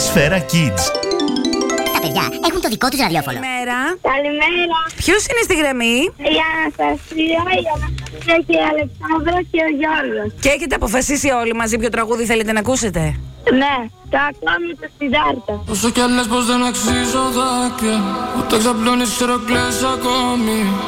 Σφαίρα Kids. Τα παιδιά έχουν το δικό τους ραδιόφωνο. Καλημέρα. Ποιος είναι στη γραμμή? Η Αναστασία, και η Αλεξάνδρα και ο Γιώργος. Και έχετε αποφασίσει όλοι μαζί ποιο τραγούδι θέλετε να ακούσετε? Ναι, το ακόμη το Σιδάρτα. Όσο κι αν λες πως δεν αξίζω δάκρυα, ούτε ξαπλώνεις ξέρω κλαις ακόμη.